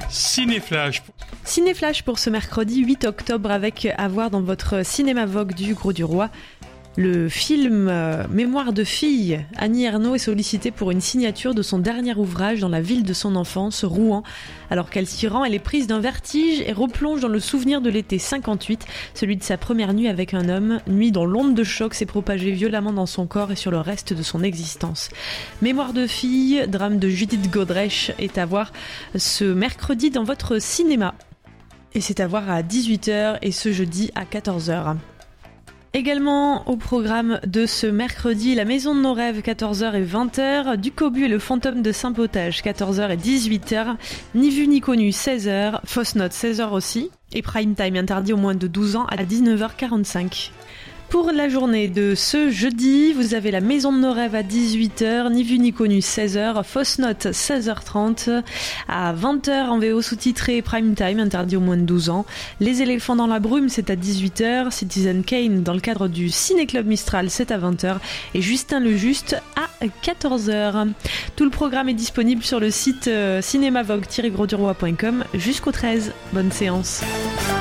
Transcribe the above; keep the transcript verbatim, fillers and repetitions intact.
Cinéflash. Cinéflash pour ce mercredi huit octobre avec à voir dans votre cinéma Vogue du Gros du Roi. Le film euh, Mémoire de fille. Annie Ernaux est sollicitée pour une signature de son dernier ouvrage dans la ville de son enfance, Rouen. Alors qu'elle s'y rend, elle est prise d'un vertige et replonge dans le souvenir de l'été cinquante-huit, celui de sa première nuit avec un homme, nuit dont l'onde de choc s'est propagée violemment dans son corps et sur le reste de son existence. Mémoire de fille, drame de Judith Godrèche, est à voir ce mercredi dans votre cinéma. Et c'est à voir à dix-huit heures et ce jeudi à quatorze heures. Également au programme de ce mercredi, La Maison de nos rêves, quatorze heures et vingt heures, Du Cobu et le fantôme de Saint-Potage, quatorze heures et dix-huit heures, Ni vu ni connu, seize heures, Fausse note, seize heures aussi, et Prime Time interdit aux moins de douze ans à dix-neuf heures quarante-cinq. Pour la journée de ce jeudi, vous avez La Maison de nos rêves à dix-huit heures, Ni vu ni connu seize heures, Fausse note seize heures trente, à vingt heures en V O sous-titré Prime Time interdit aux moins de douze ans. Les éléphants dans la brume, c'est à dix-huit heures, Citizen Kane dans le cadre du Ciné-Club Mistral, c'est à vingt heures, et Justin le Juste à quatorze heures. Tout le programme est disponible sur le site euh, cinémavogue tiret gros du roi point com jusqu'au treize. Bonne séance.